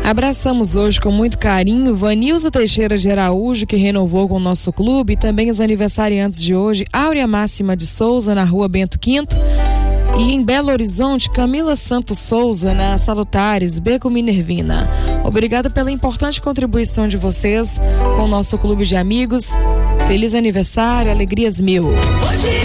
Abraçamos hoje com muito carinho Vanilza Teixeira de Araújo, que renovou com o nosso clube, e também os aniversariantes de hoje, Áurea Máxima de Souza, na Rua Bento V, e em Belo Horizonte, Camila Santos Souza, na Salutares, Beco Minervina. Obrigada pela importante contribuição de vocês com o nosso clube de amigos. Feliz aniversário, alegrias mil.